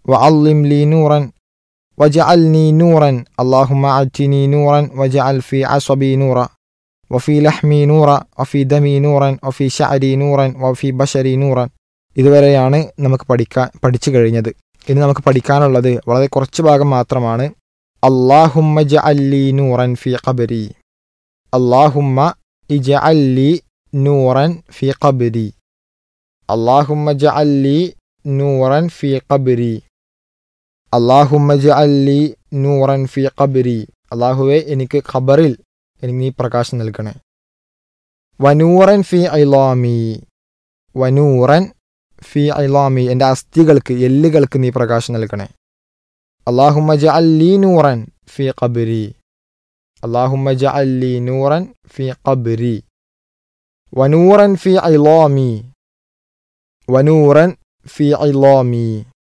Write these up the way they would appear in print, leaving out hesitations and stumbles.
وعظم لي نورا وجعلني نورا اللهم أعطني نورا وجعل في عصبي نورا وفي لحمي نورا وفي دمي نورا وفي شعري نورا وفي بشري نورا. ഇതുവരെയാണ് നമുക്ക് പഠിച്ചു കഴിഞ്ഞത്. ഇനി നമുക്ക് പഠിക്കാനുള്ളത് വളരെ കുറച്ച് ഭാഗം മാത്രമാണ്. അല്ലാഹുമ്മ ജഅൽ ലി നൂറൻ ഫീ ഖബ്രി. അല്ലാഹുമ്മ ഇജ്അൽ ലി നൂറൻ ഫീ ഖബ്രി. അല്ലാഹുമ്മ ജഅൽ ലി നൂറൻ ഫീ ഖബ്രി. അല്ലാഹുമ്മ ജഅൽ ലി നൂറൻ ഫീ ഖബ്രി. അല്ലാഹുവേ, എനിക്ക് ഖബറിൽ എനിക്ക് നീ പ്രകാശം നൽകണേ. വനൂറൻ ഫീ ഇളാമി. വനൂറൻ ഫീ ഇളാമി, എൻ്റെ അസ്ഥികൾക്ക് എല്ലുകൾക്ക് നീ പ്രകാശം നൽകണേ. അല്ലാഹുമ്മ ജഅൽ ലി നൂറൻ ഫീ ഖബ്രി. അല്ലാഹുമ്മ ജഅൽ ലി നൂറൻ ഫീ ഖബ്രി. വനൂറൻ ഫീ ഇളാമി. വനൂറൻ ഫീ ഇളാമി.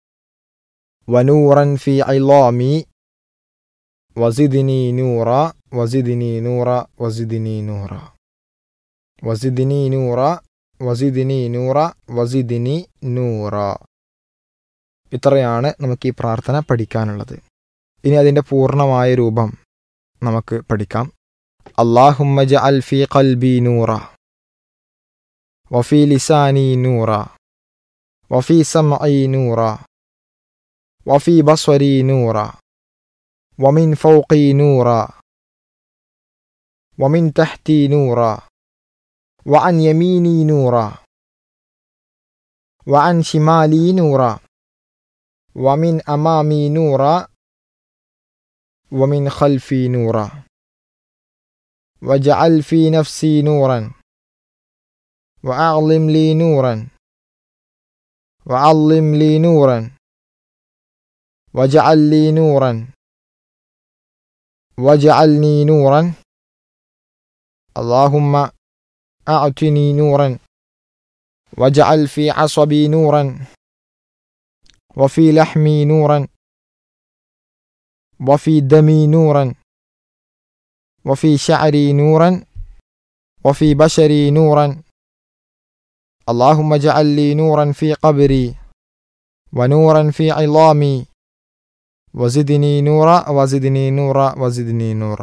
വനൂറൻ ഫീ ഇളാമി. വസിദ്നി നൂറ വസിദ്നി നൂറ വസിദ്നി നൂറ വസിദ്നി നൂറ വസിദ്നി നൂറ വസിദ്നി നൂറ. ഇത്രയാണ് നമുക്ക് ഈ പ്രാർത്ഥന പഠിക്കാനുള്ളത്. ഇനി അതിൻ്റെ പൂർണ്ണമായ രൂപം നമുക്ക് പഠിക്കാം. അല്ലാഹുമ്മ ജഅൽ ഫീ ഖൽബി നൂറ വഫീ ലിസാനി നൂറ വഫീ സമഇ നൂറ വഫീ ബസ്വരി നൂറ വമിൻ ഫൗഖി നൂറ വമിൻ തഹ്തി നൂറ വഅൻ യമീനി നൂറ വഅൻ ശിമാലി നൂറ വമിൻ അമാമി നൂറ വമിൻ ഖൽഫി നൂറ വജഅൽ ഫീ നഫ്സി നൂറൻ വഅഅ്ളിം ലി നൂറൻ വഅള്ളിം ലി നൂറൻ വജഅൽ ലി നൂറൻ വജഅൽനി നൂറൻ. അല്ലാഹുമ്മ അഅ്തിനി നൂറൻ വജഅൽ ഫീ അസ്ബി നൂറൻ വഫീ ലഹ്മി നൂറൻ വഫീ ദമി നൂറൻ വഫീ ശഅരി നൂറൻ വഫീ ബശരി നൂറൻ. അല്ലാഹുമ്മ ജഅൽ ലി നൂറൻ ഫീ ഖബ്രി വനൂറൻ ഫീ ഇളാമി വസിദ്നി നൂറ വസിദ്നി നൂറ വസിദ്നി നൂറ.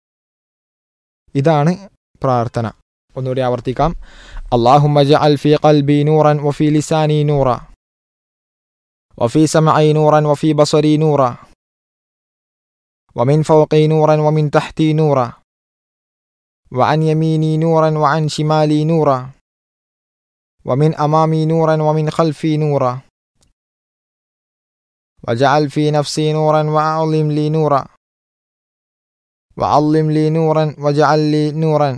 ഇതാണ് പ്രാർത്ഥന. ഒന്നുകൂടി ആവർത്തിക്കാം. അല്ലാഹുമ്മ ജഅൽ ഫീ ഖൽബി നൂറൻ വഫീ ലിസാനി നൂറ വഫീ സമഇ നൂറൻ വഫീ ബസ്വരി നൂറ വമിൻ ഫൗഖി നൂറൻ വമിൻ തഹ്തി നൂറ വഅൻ യമീനി നൂറൻ വഅൻ ശിമാലി നൂറ വമിൻ അമാമി നൂറൻ വമിൻ ഖൽഫി നൂറ വജഅൽ ഫീ നഫ്സി നൂറൻ വഅള്ളിം ലി നൂറ വഅള്ളിം ലി നൂറൻ വജഅൽ ലി നൂറൻ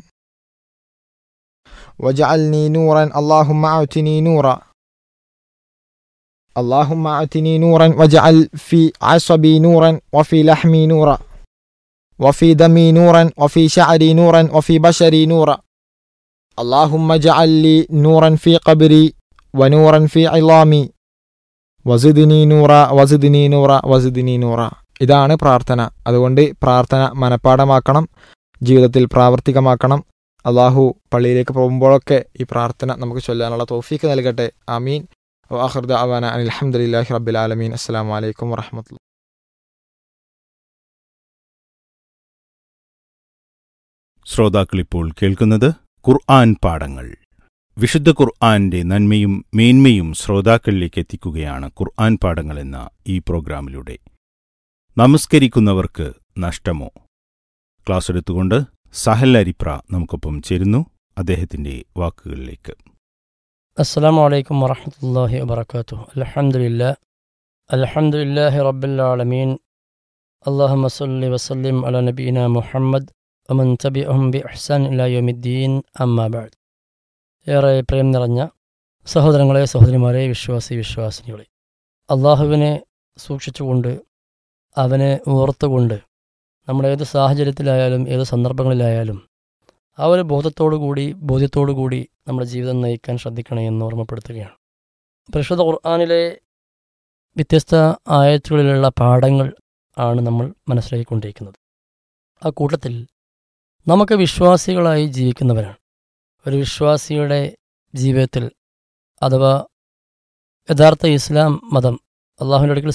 വജഅൽനി നൂറൻ. അല്ലാഹുമ്മ അഅ്തിനി നൂറ. അല്ലാഹുമ്മ അഅ്തിനി നൂറൻ വജഅൽ ഫീ അസ്ബി നൂറൻ വഫീ ലഹ്മി നൂറ വഫീ ദമി നൂറൻ വഫീ ശഅരി നൂറൻ വഫീ ബശരി നൂറ. അല്ലാഹുമ്മ ജഅൽ ലി നൂറൻ ഫീ ഖബ്രി വനൂറൻ ഫീ ഇളാമി വസിദ്നി നൂറ വസിദ്നി നൂറ വസിദ്നി നൂറ. ഇതാണ് പ്രാർത്ഥന. അതുകൊണ്ട് പ്രാർത്ഥന മനഃപ്പാഠമാക്കണം, ജീവിതത്തിൽ പ്രാവർത്തികമാക്കണം. അല്ലാഹു പള്ളിയിലേക്ക് പോകുമ്പോഴൊക്കെ ഈ പ്രാർത്ഥന നമുക്ക് ചൊല്ലാനുള്ള തൗഫീഖ് നൽകട്ടെ. ആമീൻ. വആഖിറു ദഅവാന അനിൽ ഹംദുലില്ലാഹി റബ്ബിൽ ആലമീൻ. അസ്സലാമു അലൈക്കും വറഹ്മത്തുള്ളാഹി. ശ്രോതാക്കളിപ്പോൾ കേൾക്കുന്നത് ഖുർആൻ പാഠങ്ങൾ. വിശുദ്ധ ഖുർആന്റെ നന്മയും മേന്മയും ശ്രോതാക്കളിലേക്ക് എത്തിക്കുകയാണ് ഖുർആൻ പാഠങ്ങൾ എന്ന ഈ പ്രോഗ്രാമിലൂടെ. നമസ്കരിക്കുന്നവർക്ക് നഷ്ടമോ? ക്ലാസ് എടുത്തുകൊണ്ട് സഹൽ അരിപ്ര നമുക്കൊപ്പം ചേരുന്നു. അദ്ദേഹത്തിന്റെ വാക്കുകളിലേക്ക്. അസ്സലാമു അലൈക്കും വറഹ്മത്തുള്ളാഹി വബറകാതുഹു. അൽഹംദുലില്ലാഹി റബ്ബിൽ ആലമീൻ. അല്ലാഹുമ്മ സ്വല്ലി വസല്ലിം അലാ നബിയിനാ മുഹമ്മദ് വമൻ തബിഅഹും ബിഇഹ്സാൻ ഇലാ യൗമിദ്ദീൻ. അമ്മാ ബഅദ്. ഏറെ പ്രേം നിറഞ്ഞ സഹോദരങ്ങളെ, സഹോദരിമാരെ, വിശ്വാസിനികളെ, അള്ളാഹുവിനെ സൂക്ഷിച്ചുകൊണ്ട് അവനെ ഓർത്തുകൊണ്ട് നമ്മൾ ഏത് സാഹചര്യത്തിലായാലും ഏത് സന്ദർഭങ്ങളിലായാലും ആ ഒരു ബോധ്യത്തോടു കൂടി നമ്മുടെ ജീവിതം നയിക്കാൻ ശ്രദ്ധിക്കണേ എന്ന് ഓർമ്മപ്പെടുത്തുകയാണ്. പരിശുദ്ധ ഖുർആനിലെ വ്യത്യസ്ത ആയത്തുകളിലുള്ള പാഠങ്ങൾ ആണ് നമ്മൾ മനസ്സിലാക്കിക്കൊണ്ടിരിക്കുന്നത്. ആ കൂട്ടത്തിൽ നമുക്ക് വിശ്വാസികളായി ജീവിക്കുന്നവരാണ്. ഒരു വിശ്വാസിയുടെ ജീവിതത്തിൽ അഥവാ യഥാർത്ഥ ഇസ്ലാം മതം അള്ളാഹുവിൻ്റെ അടുക്കൽ